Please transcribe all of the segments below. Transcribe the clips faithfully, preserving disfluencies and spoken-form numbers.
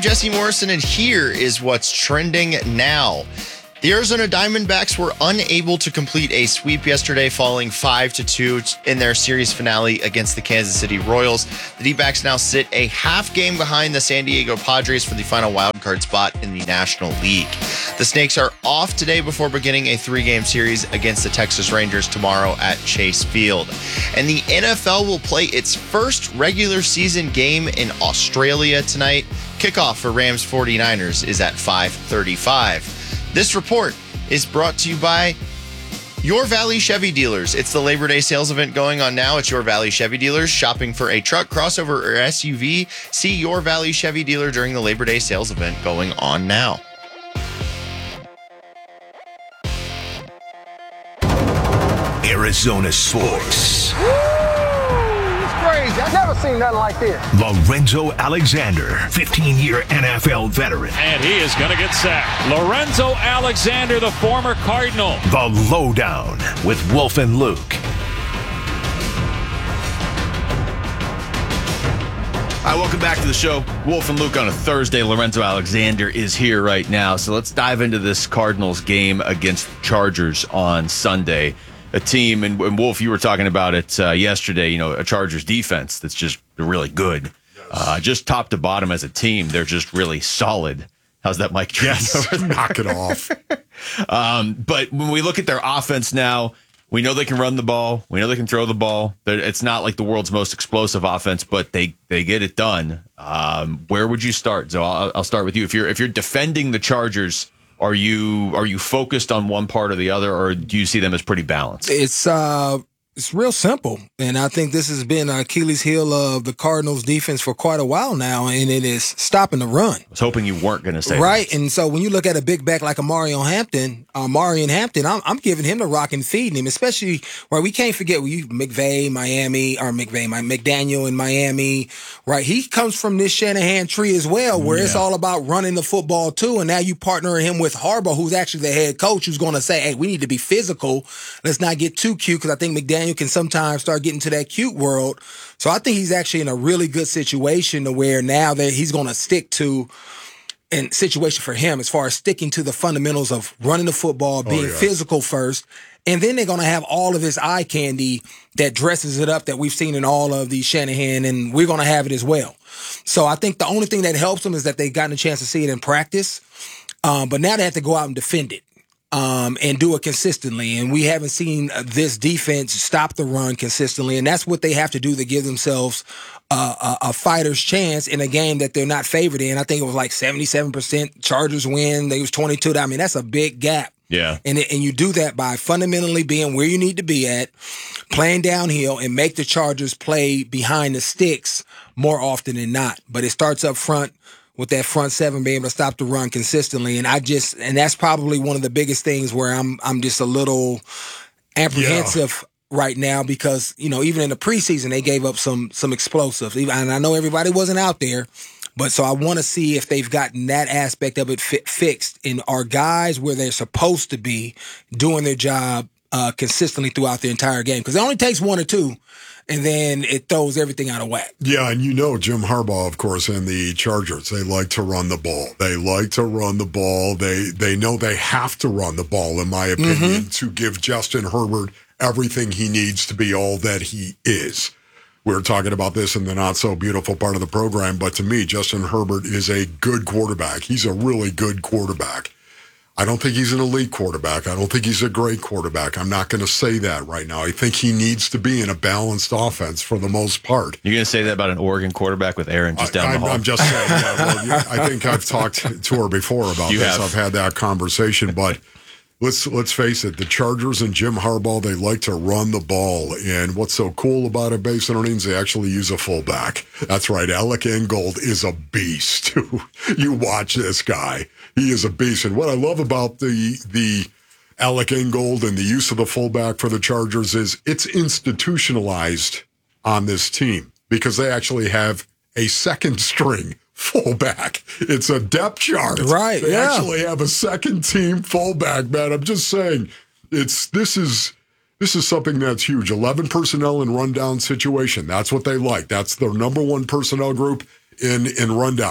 I'm Jesse Morrison, and here is what's trending now. The Arizona Diamondbacks were unable to complete a sweep yesterday, falling five to two in their series finale against the Kansas City Royals. The D-backs now sit a half game behind the San Diego Padres for the final wildcard spot in the National League. The Snakes are off today before beginning a three-game series against the Texas Rangers tomorrow at Chase Field. And the N F L will play its first regular season game in Australia tonight. Kickoff for Rams forty-niners is at five thirty-five. This report is brought to you by Your Valley Chevy Dealers. It's the Labor Day sales event going on now at Your Valley Chevy Dealers. Shopping for a truck, crossover, or S U V? See Your Valley Chevy Dealer during the Labor Day sales event going on now. Arizona sports. Crazy. I've never seen nothing like this. Lorenzo Alexander, fifteen-year N F L veteran. And he is going to get sacked. Lorenzo Alexander, the former Cardinal. The Lowdown with Wolf and Luke. Hi, welcome back to the show. Wolf and Luke on a Thursday. Lorenzo Alexander is here right now. So let's dive into this Cardinals game against the Chargers on Sunday. A team, and, and Wolf, you were talking about it uh, yesterday, you know, a Chargers defense that's just really good. Uh, just top to bottom as a team, they're just really solid. How's that mic? Yes, knock it off. um, but when we look at their offense now, we know they can run the ball. We know they can throw the ball. It's not like the world's most explosive offense, but they, they get it done. Um, where would you start? So I'll, I'll start with you. If you're if you're defending the Chargers, Are you are you focused on one part or the other, or do you see them as pretty balanced? It's uh, it's real simple, and I think this has been an Achilles heel of the Cardinals' defense for quite a while now, and it is stopping the run. I was hoping you weren't going to say right. that. And so when you look at a big back like a Mario Hampton, uh, Marion Hampton, I'm, I'm giving him the rock and feeding him, especially where we can't forget you McVay, Miami, or McVay, my McDaniel in Miami. Right, he comes from this Shanahan tree as well, where yeah. it's all about running the football too. And now you partner him with Harbaugh, who's actually the head coach, who's going to say, "Hey, we need to be physical. Let's not get too cute," because I think McDaniel can sometimes start getting to that cute world. So I think he's actually in a really good situation to where now that he's going to stick to. And situation for him as far as sticking to the fundamentals of running the football, being oh, yeah. physical first. And then they're going to have all of this eye candy that dresses it up that we've seen in all of these Shanahan, and we're going to have it as well. So I think the only thing that helps them is that they've gotten a chance to see it in practice. Um, but now they have to go out and defend it um, and do it consistently. And we haven't seen this defense stop the run consistently. And that's what they have to do to give themselves Uh, a, a fighter's chance in a game that they're not favored in. I think it was like seventy-seven percent Chargers win. They was twenty-two. I mean, that's a big gap. Yeah. And it, and you do that by fundamentally being where you need to be at, playing downhill, and make the Chargers play behind the sticks more often than not. But it starts up front with that front seven being able to stop the run consistently. And I just and that's probably one of the biggest things where I'm I'm just a little apprehensive. Yeah. Right now, because, you know, even in the preseason, they gave up some some explosives. And I know everybody wasn't out there, but so I want to see if they've gotten that aspect of it fi- fixed. And are guys where they're supposed to be doing their job uh, consistently throughout the entire game? Because it only takes one or two, and then it throws everything out of whack. Yeah, and you know Jim Harbaugh, of course, and the Chargers, they like to run the ball. They like to run the ball. They, they know they have to run the ball, in my opinion, mm-hmm. to give Justin Herbert everything he needs to be all that he is. We were talking about this in the not-so-beautiful part of the program, but to me, Justin Herbert is a good quarterback. He's a really good quarterback. I don't think he's an elite quarterback. I don't think he's a great quarterback. I'm not going to say that right now. I think he needs to be in a balanced offense for the most part. You're going to say that about an Oregon quarterback with Aaron just down I, the I'm, hall? I'm just saying. Yeah, well, yeah, I think I've talked to her before about you this. Have. I've had that conversation, but Let's let's face it, the Chargers and Jim Harbaugh, they like to run the ball. And what's so cool about it, based on our names, they actually use a fullback. That's right, Alec Ingold is a beast. You watch this guy. He is a beast. And what I love about the the Alec Ingold and the use of the fullback for the Chargers is it's institutionalized on this team because they actually have a second string fullback. It's a depth chart. Right, They yeah. actually have a second team fullback, man. I'm just saying, it's this is this is something that's huge. eleven personnel in rundown situation. That's what they like. That's their number one personnel group in, in rundown.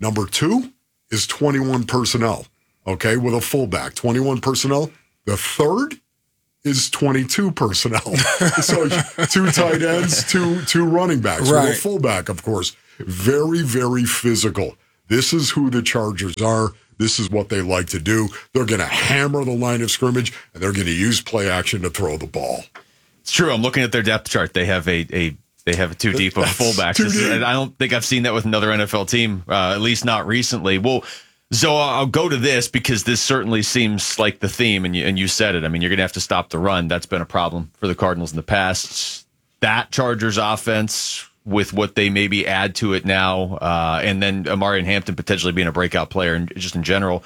Number two is twenty-one personnel, okay, with a fullback. twenty-one personnel. The third is twenty-two personnel. So two tight ends, two two running backs, right. with a fullback, of course. Very, very physical. This is who the Chargers are. This is what they like to do. They're going to hammer the line of scrimmage, and they're going to use play action to throw the ball. It's true. I'm looking at their depth chart. They have a, a they have a two deep of fullbacks. Too deep. I don't think I've seen that with another N F L team, uh, at least not recently. Well, so I'll go to this because this certainly seems like the theme, and you, and you said it. I mean, you're going to have to stop the run. That's been a problem for the Cardinals in the past. That Chargers offense, with what they maybe add to it now, uh, and then Amari Hampton potentially being a breakout player, and just in general,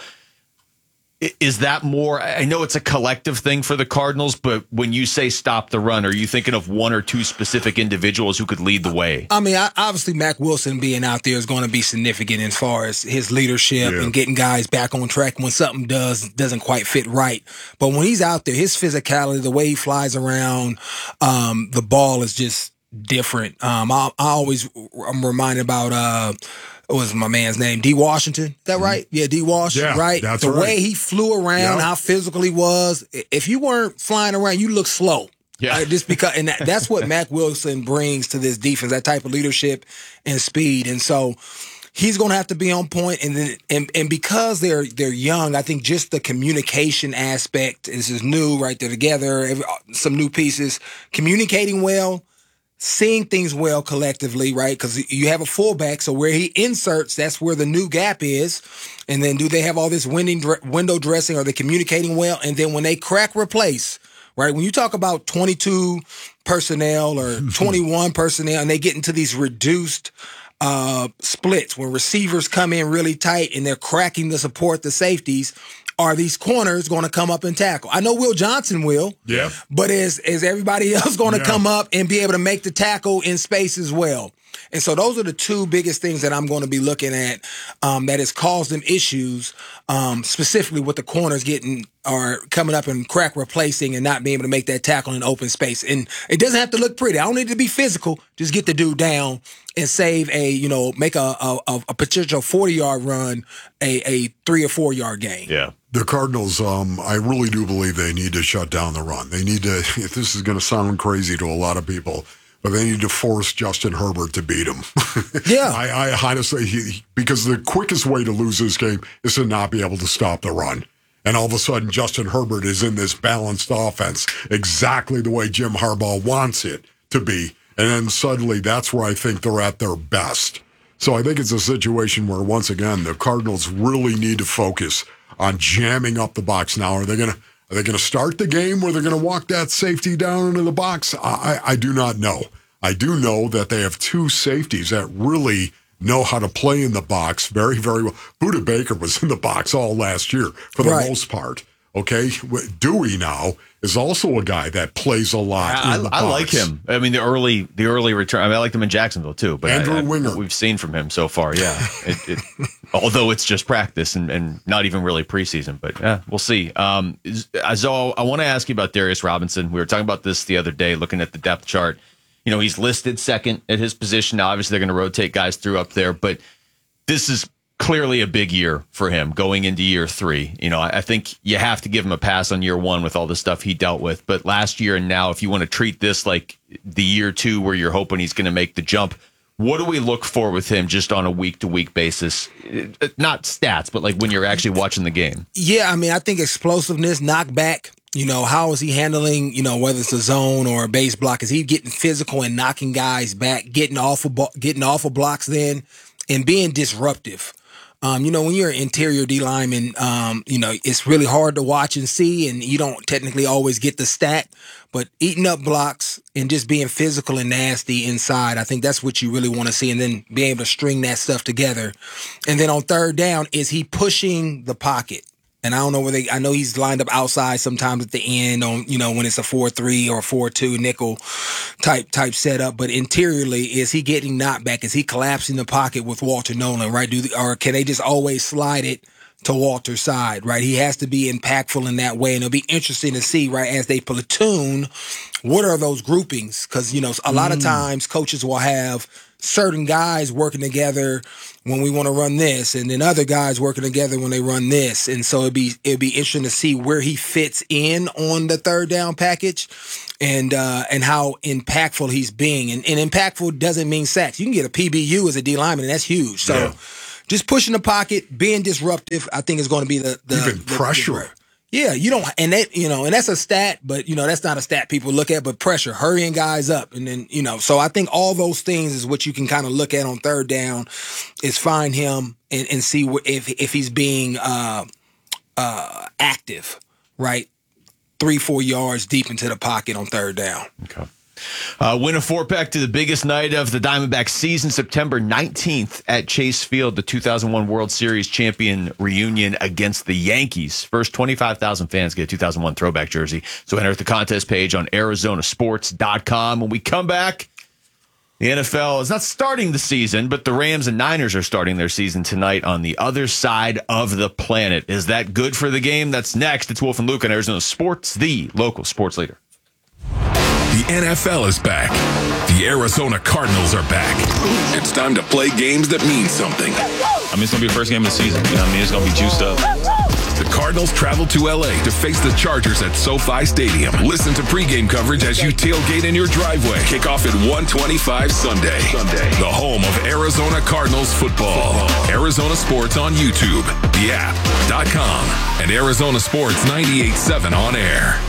is that more? I know it's a collective thing for the Cardinals, but when you say stop the run, are you thinking of one or two specific individuals who could lead the way? I mean, obviously, Mack Wilson being out there is going to be significant as far as his leadership Yeah. and getting guys back on track when something does doesn't quite fit right. But when he's out there, his physicality, the way he flies around, um, the ball is just different. Um, I, I always I'm reminded about uh, what was my man's name? D. Washington. Is that right? Yeah, D. Wash. Yeah, right. that's the right. way he flew around, Yep. how physical he was. If you weren't flying around, you look slow. Yeah. Uh, just because, and that, that's what Mack Wilson brings to this defense, that type of leadership and speed. And so he's going to have to be on point. And then, and, and because they're they're young, I think just the communication aspect, this is new, right? They're together, every, some new pieces, communicating well, seeing things well collectively, right? Because you have a fullback, so where he inserts, that's where the new gap is. And then do they have all this window, window dressing? Are they communicating well? And then when they crack replace, right? When you talk about twenty-two personnel or twenty-one personnel, and they get into these reduced uh, splits, when receivers come in really tight and they're cracking the support, the safeties, are these corners going to come up and tackle? I know Will Johnson will, Yeah. but is is everybody else going to Yeah. come up and be able to make the tackle in space as well? And so those are the two biggest things that I'm going to be looking at um, that has caused them issues, um, specifically with the corners getting or coming up and crack replacing and not being able to make that tackle in open space. And it doesn't have to look pretty. I don't need it to be physical. Just get the dude down and save a, you know, make a a, a potential forty-yard run a, a three or four-yard gain. Yeah. The Cardinals, um, I really do believe they need to shut down the run. They need to, if this is going to sound crazy to a lot of people, but they need to force Justin Herbert to beat him. Yeah. I, I honestly, he, because the quickest way to lose this game is to not be able to stop the run. And all of a sudden, Justin Herbert is in this balanced offense, exactly the way Jim Harbaugh wants it to be. And then suddenly, that's where I think they're at their best. So I think it's a situation where, once again, the Cardinals really need to focus on jamming up the box. Now, are they going to are they going to start the game where they're going to walk that safety down into the box? I, I, I do not know. I do know that they have two safeties that really know how to play in the box very, very well. Budda Baker was in the box all last year for the Right. most part. Okay, Dewey now is also a guy that plays a lot. I, in the I box. like him. I mean, the early the early return. I mean, I liked him in Jacksonville too. But Andrew I, I, Winger. what we've seen from him so far, yeah. It, it, although it's just practice and, and not even really preseason, but yeah, we'll see. Um, so I want to ask you about Darius Robinson. We were talking about this the other day, looking at the depth chart. You know, he's listed second at his position. Now, obviously, they're going to rotate guys through up there, but this is clearly a big year for him going into year three. You know, I think you have to give him a pass on year one with all the stuff he dealt with. But last year and now, if you want to treat this like the year two where you're hoping he's going to make the jump, what do we look for with him just on a week-to-week basis? Not stats, but like when you're actually watching the game. Yeah, I mean, I think explosiveness, knockback. You know, how is he handling, you know, whether it's a zone or a base block? Is he getting physical and knocking guys back, getting off of, getting off of blocks then, and being disruptive? Um, you know, when you're an interior D lineman, um, you know, it's really hard to watch and see, and you don't technically always get the stat, but eating up blocks and just being physical and nasty inside, I think that's what you really want to see, and then being able to string that stuff together. And then on third down, is he pushing the pocket? And I don't know where they, I know he's lined up outside sometimes at the end on, you know, when it's a four three or four two nickel type type setup. But interiorly, is he getting knocked back? Is he collapsing the pocket with Walter Nolan, right? Do the, or can they just always slide it to Walter's side, right? He has to be impactful in that way. And it'll be interesting to see, right, as they platoon, what are those groupings? Because, you know, a lot of times coaches will have certain guys working together when we want to run this, and then other guys working together when they run this. And so it'd be it'd be interesting to see where he fits in on the third down package, and uh, and how impactful he's being. And, and impactful doesn't mean sacks. You can get a P B U as a D lineman, and that's huge. So Yeah. just pushing the pocket, being disruptive, I think is going to be the, the Even the- pressure. the- yeah, you don't, and that, you know, and that's a stat, but you know, that's not a stat people look at, but pressure, hurrying guys up. And then, you know, so I think all those things is what you can kind of look at on third down, is find him and, and see wh- if, if he's being, uh, uh, active, right? Three, four yards deep into the pocket on third down. Okay. Uh, win a four-pack to the biggest night of the Diamondbacks season, September nineteenth at Chase Field, the two thousand one World Series champion reunion against the Yankees. First twenty-five thousand fans get a two thousand one throwback jersey. So enter at the contest page on Arizona Sports dot com. When we come back, the N F L is not starting the season, but the Rams and Niners are starting their season tonight on the other side of the planet. Is that good for the game? That's next. It's Wolf and Luke on Arizona Sports, the local sports leader. The N F L is back. The Arizona Cardinals are back. It's time to play games that mean something. I mean, it's going to be the first game of the season. You know what I mean? It's going to be juiced up. The Cardinals travel to L A to face the Chargers at SoFi Stadium. Listen to pregame coverage as you tailgate in your driveway. Kickoff at one twenty-five Sunday. Sunday. The home of Arizona Cardinals football. Arizona Sports on YouTube, the app, dot com, and Arizona Sports ninety-eight point seven on air.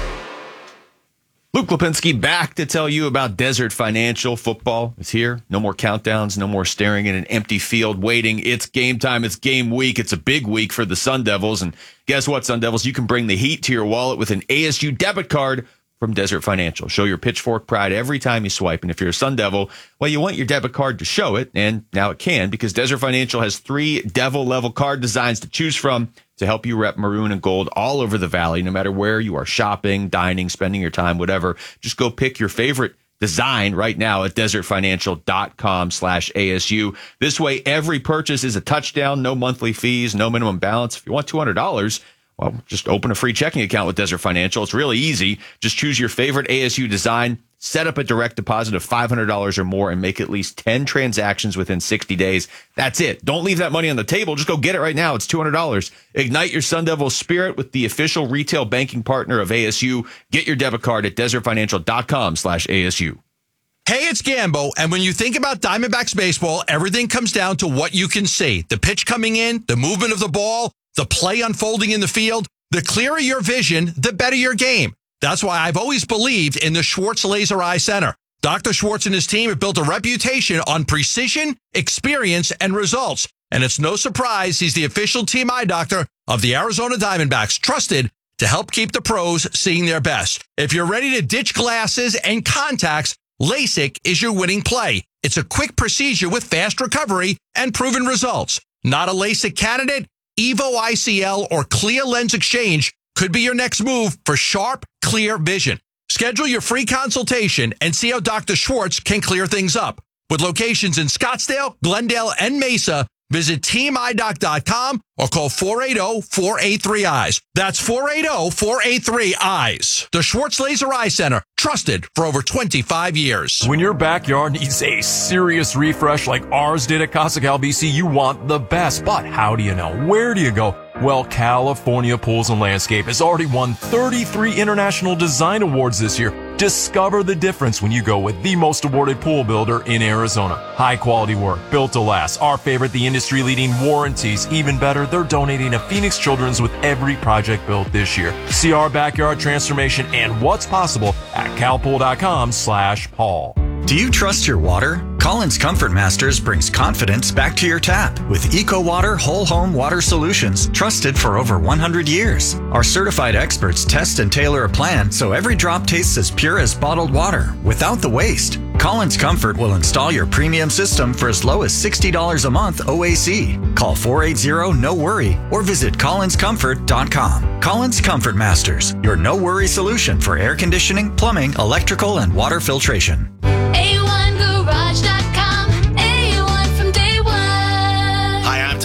Luke Lipinski back to tell you about Desert Financial. Football is here. No more countdowns, no more staring at an empty field waiting. It's game time. It's game week. It's a big week for the Sun Devils. And guess what, Sun Devils? You can bring the heat to your wallet with an A S U debit card from Desert Financial. Show your pitchfork pride every time you swipe. And if you're a Sun Devil, well, you want your debit card to show it. And now it can, because Desert Financial has three Devil-level card designs to choose from to help you rep maroon and gold all over the valley, no matter where you are shopping, dining, spending your time, whatever. Just go pick your favorite design right now at desert financial dot com slash A S U. This way, every purchase is a touchdown, no monthly fees, no minimum balance. If you want two hundred dollars, well, just open a free checking account with Desert Financial. It's really easy. Just choose your favorite A S U design, set up a direct deposit of five hundred dollars or more, and make at least ten transactions within sixty days. That's it. Don't leave that money on the table. Just go get it right now. It's two hundred dollars. Ignite your Sun Devil spirit with the official retail banking partner of A S U. Get your debit card at desert financial dot com slash A S U. Hey, it's Gambo, and when you think about Diamondbacks baseball, everything comes down to what you can see. The pitch coming in, the movement of the ball, the play unfolding in the field. The clearer your vision, the better your game. That's why I've always believed in the Schwartz Laser Eye Center. Doctor Schwartz and his team have built a reputation on precision, experience, and results. And it's no surprise he's the official team eye doctor of the Arizona Diamondbacks, trusted to help keep the pros seeing their best. If you're ready to ditch glasses and contacts, LASIK is your winning play. It's a quick procedure with fast recovery and proven results. Not a LASIK candidate? Evo I C L or Clear Lens Exchange could be your next move for sharp, clear vision. Schedule your free consultation and see how Doctor Schwartz can clear things up. With locations in Scottsdale, Glendale, and Mesa, visit team eye doc dot com or call four eight zero, four eight three, eyes. That's four eight zero, four eight three, eyes. The Schwartz Laser Eye Center, trusted for over twenty-five years. When your backyard needs a serious refresh like ours did at Casa Cal B C, you want the best. But how do you know? Where do you go? Well, California Pools and Landscape has already won thirty-three International Design Awards this year. Discover the difference when you go with the most awarded pool builder in Arizona. High quality work, built to last. Our favorite, the industry leading warranties. Even better, they're donating to Phoenix Children's with every project built this year. See our backyard transformation and what's possible at calpool dot com slash Paul. Do you trust your water? Collins Comfort Masters brings confidence back to your tap with EcoWater Whole Home Water Solutions, trusted for over one hundred years. Our certified experts test and tailor a plan so every drop tastes as pure as bottled water, without the waste. Collins Comfort will install your premium system for as low as sixty dollars a month O A C. Call four eight zero, N O worry or visit collins comfort dot com. Collins Comfort Masters, your no-worry solution for air conditioning, plumbing, electrical, and water filtration. A one garage dot com, A one from day one. Hi, I'm Tom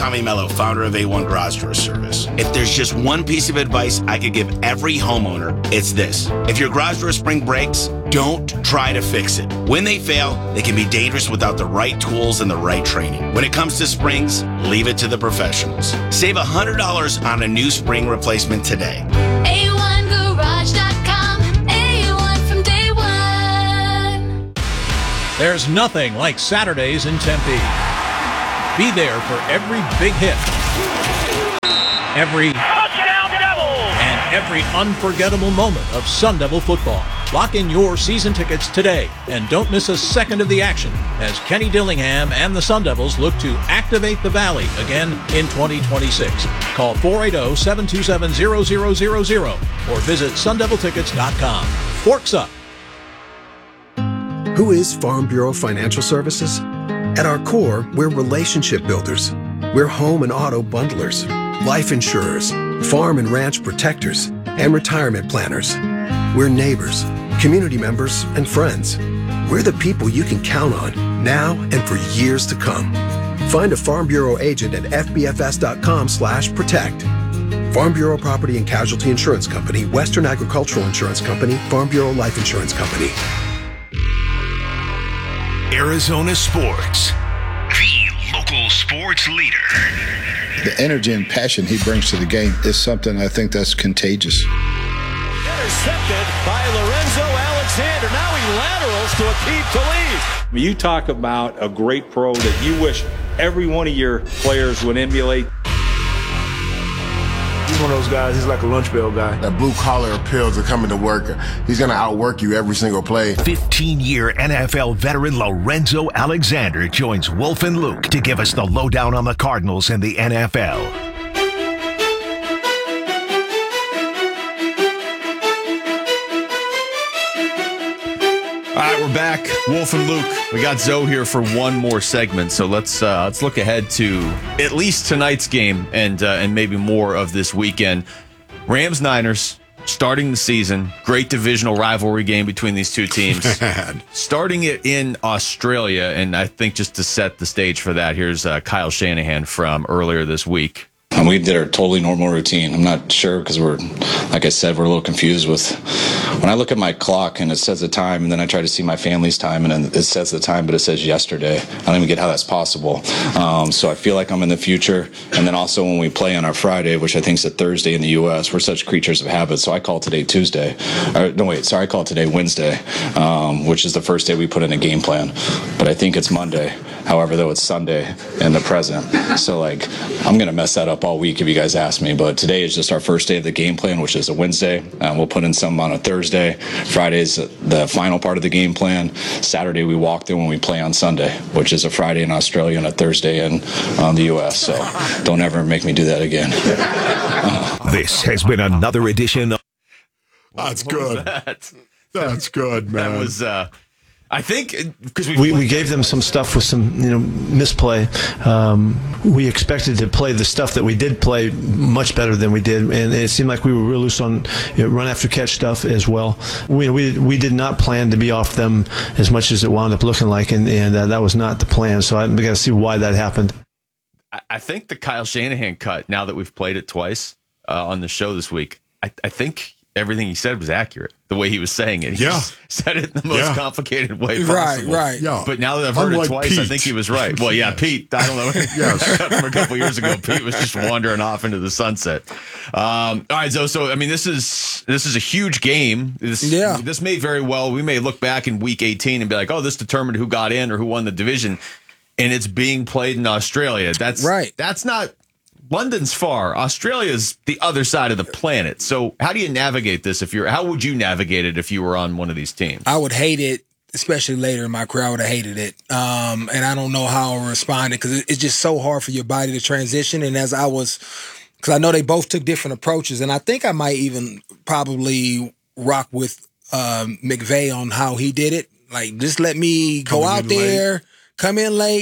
Tommy Mello, founder of A one Garage Door Service. If there's just one piece of advice I could give every homeowner, it's this. If your garage door spring breaks, don't try to fix it. When they fail, they can be dangerous without the right tools and the right training. When it comes to springs, leave it to the professionals. Save one hundred dollars on a new spring replacement today. A one garage dot com. A one from day one. There's nothing like Saturdays in Tempe. Be there for every big hit, every touchdown Devils, and every unforgettable moment of Sun Devil football. Lock in your season tickets today and don't miss a second of the action as Kenny Dillingham and the Sun Devils look to activate the Valley again in twenty twenty-six. Call four eight zero, seven two seven, zero zero zero zero or visit sun devil tickets dot com. Forks up. Who is Farm Bureau Financial Services? At our core, we're relationship builders. We're home and auto bundlers, life insurers, farm and ranch protectors, and retirement planners. We're neighbors, community members, and friends. We're the people you can count on now and for years to come. Find a Farm Bureau agent at f b f s dot com slash protect. Farm Bureau Property and Casualty Insurance Company, Western Agricultural Insurance Company, Farm Bureau Life Insurance Company. Arizona Sports, the local sports leader. The energy and passion he brings to the game is something I think that's contagious. Intercepted by Lorenzo Alexander. Now he laterals to Aqib Talib. You talk about a great pro that you wish every one of your players would emulate. He's one of those guys, he's like a lunch bell guy. That blue collar appeal to coming to work. He's going to outwork you every single play. fifteen-year N F L veteran Lorenzo Alexander joins Wolf and Luke to give us the lowdown on the Cardinals and the N F L. All right, we're back. Wolf and Luke. We got Zoe here for one more segment, so let's uh, let's look ahead to at least tonight's game and uh, and maybe more of this weekend. Rams Niners starting the season. Great divisional rivalry game between these two teams. Starting it in Australia, and I think just to set the stage for that, here's uh, Kyle Shanahan from earlier this week. And we did our totally normal routine. I'm not sure because we're, like I said, we're a little confused with when I look at my clock and it says the time, and then I try to see my family's time, and then it says the time, but it says yesterday. I don't even get how that's possible. Um, so I feel like I'm in the future. And then also when we play on our Friday, which I think is a Thursday in the U S, we're such creatures of habit. So I call today Tuesday. Or, no, wait, sorry, I call today Wednesday, um, which is the first day we put in a game plan. But I think it's Monday. However, though, it's Sunday in the present. So, like, I'm going to mess that up all week if you guys ask me. But today is just our first day of the game plan, which is a Wednesday. Um, we'll put in some on a Thursday. Friday's the final part of the game plan. Saturday, we walk through when we play on Sunday, which is a Friday in Australia and a Thursday in um, the U S. So don't ever make me do that again. Uh, this has been another edition of... That's good. That? That's good, man. That was... Uh, I think because we we gave them some stuff with some you know misplay. Um, we expected to play the stuff that we did play much better than we did, and it seemed like we were real loose on you know, run after catch stuff as well. We we we did not plan to be off them as much as it wound up looking like, and and uh, that was not the plan. So I we got to see why that happened. I think the Kyle Shanahan cut. Now that we've played it twice uh, on the show this week, I, I think everything he said was accurate. The way he was saying it, he yeah. said it in the most yeah. complicated way right, possible. Right, yeah. But now that I've heard Unlike it twice, Pete. I think he was right. Well, yeah, yes. Pete. I don't know. yes. From a couple years ago, Pete was just wandering off into the sunset. Um, all right, so so I mean, this is this is a huge game. This, yeah. This may very well. We may look back in week eighteen and be like, oh, this determined who got in or who won the division, and it's being played in Australia. That's right. That's not. London's far. Australia's the other side of the planet. So how do you navigate this if you're, how would you navigate it if you were on one of these teams? I would hate it, especially later in my career. I would have hated it. Um, and I don't know how I responded because it's just so hard for your body to transition. And as I was, because I know they both took different approaches, and I think I might even probably rock with um, McVay on how he did it. Like, just let me go Coming out there, late. come in late.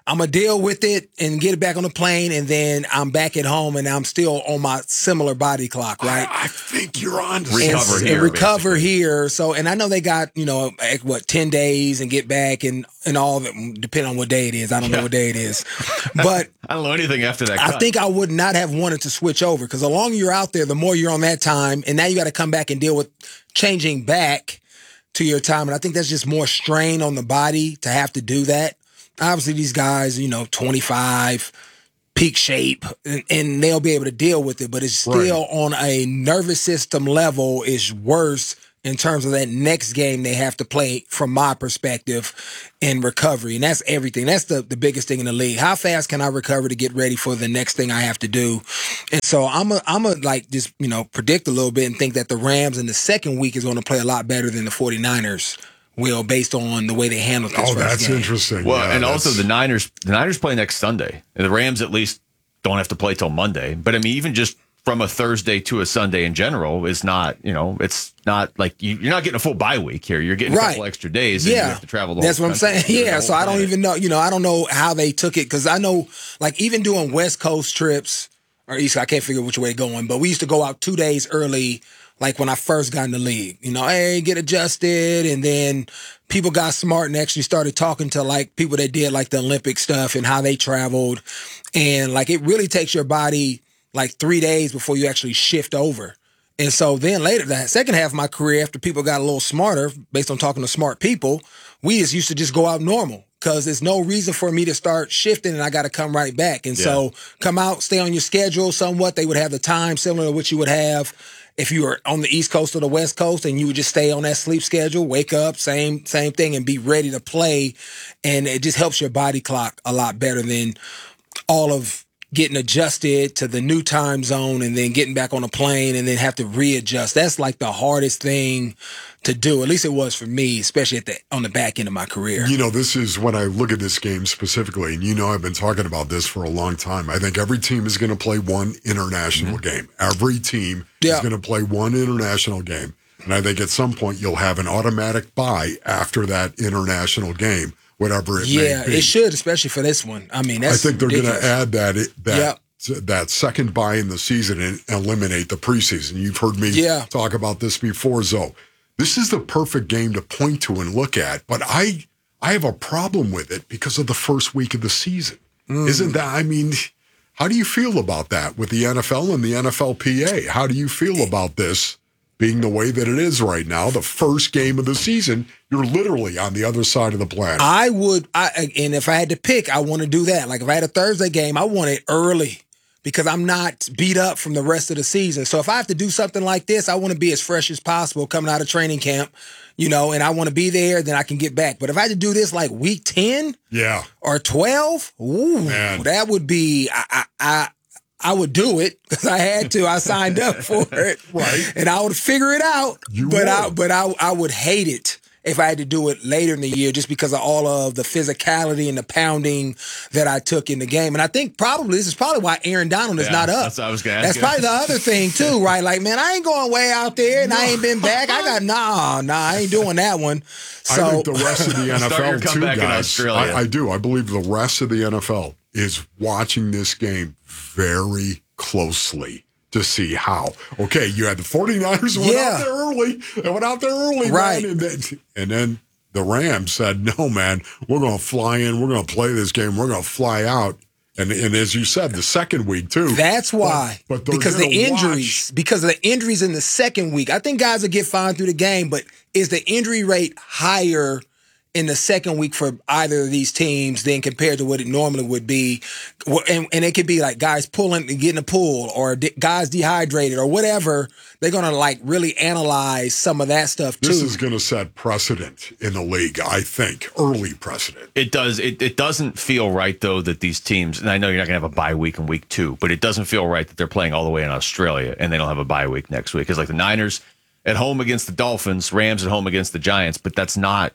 I'm going to deal with it and get it back on the plane, and then I'm back at home, and I'm still on my similar body clock, right? I, I think you're on to recover something. here. And recover basically. here. So, and I know they got, you know, like, what, ten days and get back and, and all of it, depending on what day it is. I don't Yeah. know what day it is. But I don't know anything after that. I cut. think I would not have wanted to switch over, because the longer you're out there, the more you're on that time. And now you got to come back and deal with changing back to your time. And I think that's just more strain on the body to have to do that. Obviously, these guys, you know, twenty-five, peak shape, and, and they'll be able to deal with it. But it's still Right. on a nervous system level is worse in terms of that next game they have to play, from my perspective, in recovery. And that's everything. That's the, the biggest thing in the league. How fast can I recover to get ready for the next thing I have to do? And so I'm a, I'm a like just, you know, predict a little bit and think that the Rams in the second week is going to play a lot better than the 49ers will, based on the way they handled this Oh, first that's game. interesting. Well, Yeah, and that's- also the Niners. The Niners play next Sunday, and the Rams at least don't have to play till Monday. But I mean, even just from a Thursday to a Sunday in general is not, you know, it's not like you, you're not getting a full bye week here. You're getting a Right. couple extra days. And Yeah, you have to travel. The that's whole what I'm country. saying. The Yeah, whole so I don't planet. even know. You know, I don't know how they took it, because I know, like, even doing West Coast trips or East, I can't figure which way going. But we used to go out two days early, like when I first got in the league. You know, hey, get adjusted, and then people got smart and actually started talking to like people that did like the Olympic stuff and how they traveled, and like it really takes your body like three days before you actually shift over. And so then later, that second half of my career, after people got a little smarter, based on talking to smart people, we just used to just go out normal, because there's no reason for me to start shifting and I got to come right back. And so come out, stay on your schedule somewhat. They would have the time similar to what you would have if you were on the East Coast or the West Coast, and you would just stay on that sleep schedule, wake up, same same thing, and be ready to play. And it just helps your body clock a lot better than all of getting adjusted to the new time zone and then getting back on a plane and then have to readjust. That's like the hardest thing to do. At least it was for me, especially at the on the back end of my career. You know, this is when I look at this game specifically, and you know I've been talking about this for a long time. I think every team is going to play one international Mm-hmm. game. Every team Yeah. is going to play one international game. And I think at some point you'll have an automatic bye after that international game, whatever it Yeah, may be. it should, especially for this one. I mean, that's I think they're going ridiculous. to add that it, that Yep. that second bye in the season and eliminate the preseason. You've heard me Yeah. talk about this before, Zoe. This is the perfect game to point to and look at, but I I have a problem with it because of the first week of the season. Mm. Isn't that? I mean, how do you feel about that with the N F L and the N F L P A? How do you feel about this being the way that it is right now? The first game of the season, you're literally on the other side of the planet. I would, I and if I had to pick, I want to do that. Like if I had a Thursday game, I want it early, because I'm not beat up from the rest of the season. So if I have to do something like this, I want to be as fresh as possible coming out of training camp, you know, and I want to be there, then I can get back. But if I had to do this like week ten yeah, or twelve, ooh, Man. that would be, I, I, I I would do it because I had to. I signed up for it, right? And I would figure it out. You but I, would. but I, I would hate it if I had to do it later in the year, just because of all of the physicality and the pounding that I took in the game. And I think probably this is probably why Aaron Donald is Yeah, not up. that's what I was gonna ask That's you. probably the other thing too, right? Like, man, I ain't going way out there, and I ain't been back. I got nah, nah, I ain't doing that one. So I think the rest of the N F Start your L too, comeback in guys. Australia. I, I do. I believe the rest of the N F L is watching this game very closely to see how. Okay, you had the 49ers went Yeah. out there early. They went out there early, Right. man, and then, and then the Rams said, "No, man, we're going to fly in. We're going to play this game. We're going to fly out." And and as you said, the second week too. That's why. But, but they're because the gonna injuries, because of the injuries in the second week. I think guys will get fine through the game, but is the injury rate higher in the second week for either of these teams than compared to what it normally would be? And, and it could be like guys pulling and getting a pull, or de- guys dehydrated, or whatever. They're going to like really analyze some of that stuff too. This is going to set precedent in the league, I think, early precedent. It does. It, it doesn't feel right, though, that these teams, and I know you're not going to have a bye week in week two, but it doesn't feel right that they're playing all the way in Australia and they don't have a bye week next week. Because, like, the Niners at home against the Dolphins, Rams at home against the Giants, but that's not.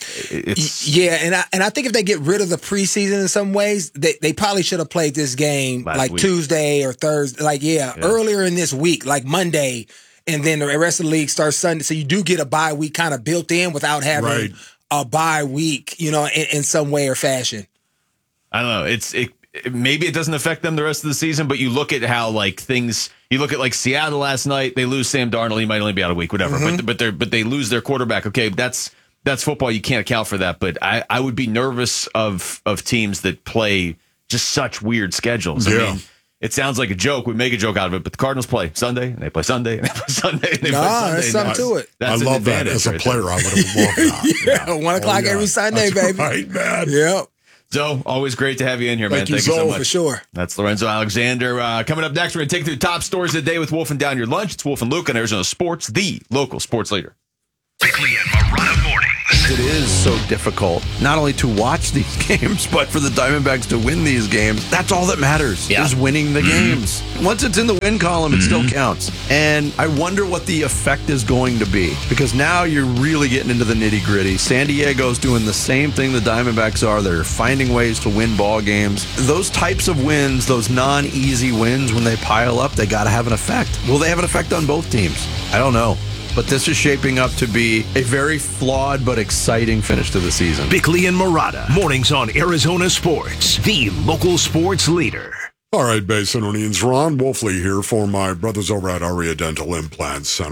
It's Yeah, and I and I think if they get rid of the preseason in some ways, they, they probably should have played this game Last like week. Tuesday or Thursday, like yeah, Yeah. earlier in this week, like Monday, and then the rest of the league starts Sunday. So you do get a bye week kind of built in without having Right. a bye week, you know, in, in some way or fashion. I don't know. It's it, it. Maybe it doesn't affect them the rest of the season, but you look at how like things. You look at like Seattle last night. They lose Sam Darnold. He might only be out a week, whatever. Mm-hmm. But but they but they lose their quarterback. Okay, that's that's football. You can't account for that. But I, I would be nervous of of teams that play just such weird schedules. I Yeah. mean, it sounds like a joke. We make a joke out of it, but the Cardinals play Sunday, and they play Sunday, and they play Sunday, and they Nah, play Sunday. there's something to it. That's I an love that. advantage As a right player, there. I would have loved that. Yeah, one o'clock Oh, yeah. every Sunday, That's baby. right, man. Yep. So, always great to have you in here, man. Thank you, Thank you so Zoe, much. For sure. That's Lorenzo Alexander. Uh, coming up next, we're going to take you through the top stories of the day with Wolf and Down Your Lunch. It's Wolf and Luke on Arizona Sports, the local sports leader. Bickley and Marotta mornings. It is so difficult not only to watch these games, but for the Diamondbacks to win these games. That's all that matters, Yeah. is winning the Mm-hmm. games. Once it's in the win column, it still counts. And I wonder what the effect is going to be, because now you're really getting into the nitty gritty. San Diego's doing the same thing the Diamondbacks are. They're finding ways to win ball games. Those types of wins, those non-easy wins, when they pile up, they got to have an effect. Will they have an effect on both teams? I don't know. But this is shaping up to be a very flawed but exciting finish to the season. Bickley and Marotta mornings on Arizona Sports, the local sports leader. All right, Basinonians, Ron Wolfley here for my brothers over at Aria Dental Implant Center.